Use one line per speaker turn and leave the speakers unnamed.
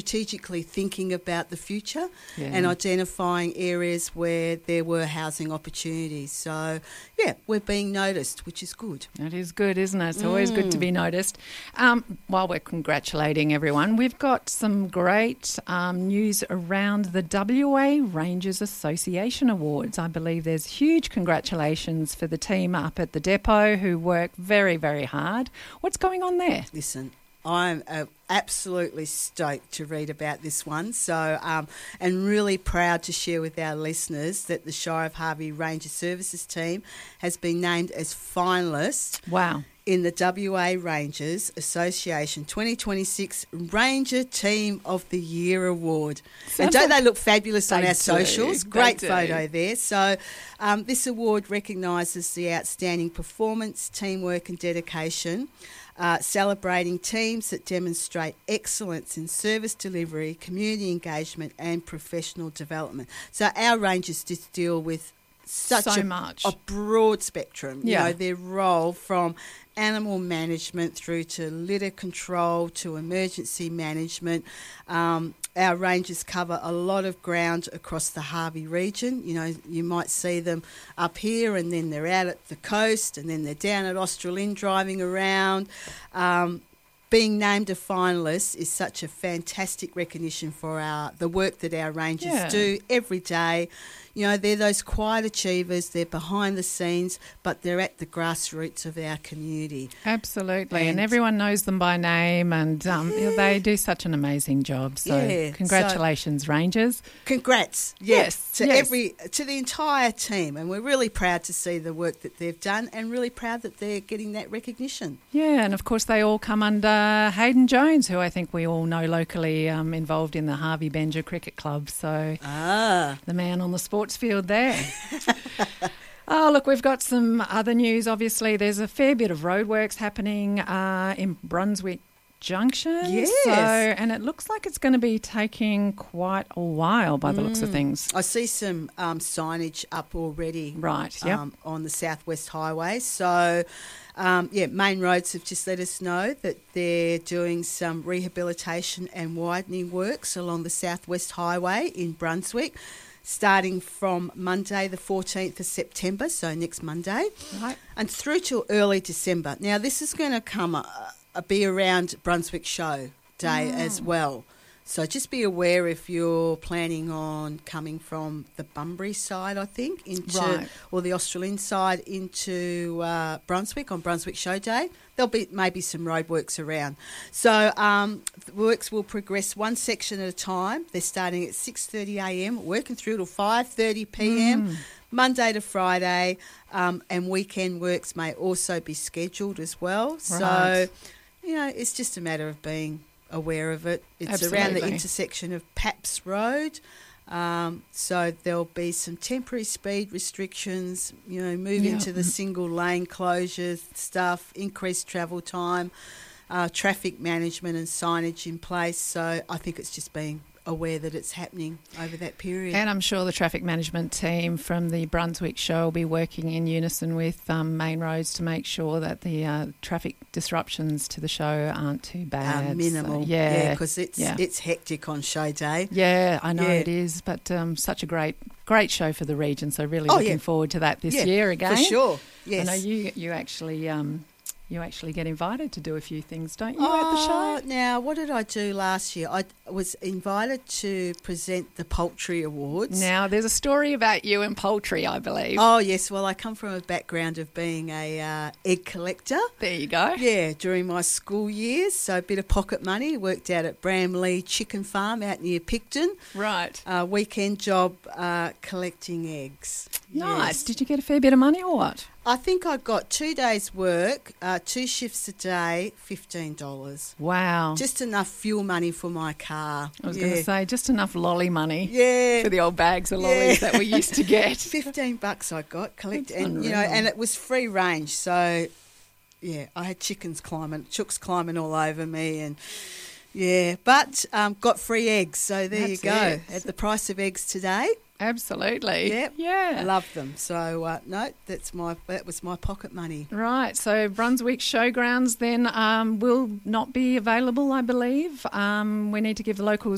strategically thinking about the future and identifying areas where there were housing opportunities. So, we're being noticed, which is good.
It is good, isn't it? It's always good to be noticed. While we're congratulating everyone, we've got some great news around the WA Rangers Association Awards. I believe there's huge congratulations for the team up at the depot who work very, very hard. What's going on there?
Listen, I'm absolutely stoked to read about this one. So, and really proud to share with our listeners that the Shire of Harvey Ranger Services team has been named as finalists.
Wow.
In the WA Rangers Association 2026 Ranger Team of the Year Award. And don't they look fabulous on our socials? Great photo there. So this award recognises the outstanding performance, teamwork and dedication, celebrating teams that demonstrate excellence in service delivery, community engagement and professional development. So our Rangers just deal with such a broad spectrum. You know, their role from animal management through to litter control to emergency management. Our rangers cover a lot of ground across the Harvey region. You know, you might see them up here and then they're out at the coast and then they're down at Australind driving around. Being named a finalist is such a fantastic recognition for the work that our rangers do every day. You know, they're those quiet achievers, they're behind the scenes, but they're at the grassroots of our community.
Absolutely, and everyone knows them by name and they do such an amazing job. So congratulations, Rangers.
Congrats, to the entire team, and we're really proud to see the work that they've done and really proud that they're getting that recognition.
Yeah, and of course they all come under Hayden Jones, who I think we all know locally involved in the Harvey Benja Cricket Club. So the man on the sports field there. Oh, look, we've got some other news. Obviously, there's a fair bit of roadworks happening in Brunswick Junction.
Yes.
And it looks like it's going to be taking quite a while by the looks of things.
I see some signage up already on the Southwest Highway. So, Main Roads have just let us know that they're doing some rehabilitation and widening works along the Southwest Highway in Brunswick, starting from Monday the 14th of September, so next Monday, and through till early December. Now, this is going to be around Brunswick Show Day as well. So just be aware if you're planning on coming from the Bunbury side, I think, or the Australind side into Brunswick on Brunswick Show Day. There'll be maybe some roadworks around. So the works will progress one section at a time. They're starting at 6:30am, working through till 5:30pm, Monday to Friday, and weekend works may also be scheduled as well. Right. So, you know, it's just a matter of being aware of it. It's around the intersection of Paps Road. So there'll be some temporary speed restrictions, you know, moving to the single lane closures stuff, increased travel time, traffic management and signage in place. So I think it's just being aware that it's happening over that period.
And I'm sure the traffic management team from the Brunswick Show will be working in unison with Main Roads to make sure that the traffic disruptions to the show aren't too bad.
Minimal.
So,
because it's hectic on show day.
Yeah, I know it is, but such a great show for the region, so really looking forward to that this year again.
For sure, yes.
I know you actually... You actually get invited to do a few things, don't you, at the show?
Now, what did I do last year? I was invited to present the Poultry Awards.
Now, there's a story about you and poultry, I believe.
Oh, yes. Well, I come from a background of being a egg collector.
There you go.
Yeah, during my school years. So a bit of pocket money. Worked out at Bramley Chicken Farm out near Picton.
Right.
Weekend job collecting eggs.
Nice.
Yes.
Did you get a fair bit of money or what?
I think I got 2 days' work, 2 shifts a day, $15.
Wow.
Just enough fuel money for my car.
I was going to say, just enough lolly money
for
the old bags of lollies that we used to get.
$15 I got, and and it was free range. So, I had chooks climbing all over me and... Yeah, but got free eggs, so there you go. At the price of eggs today.
Absolutely.
Yep.
Yeah.
Love them. So, that was my pocket money.
Right. So, Brunswick Showgrounds then will not be available, I believe. We need to give the locals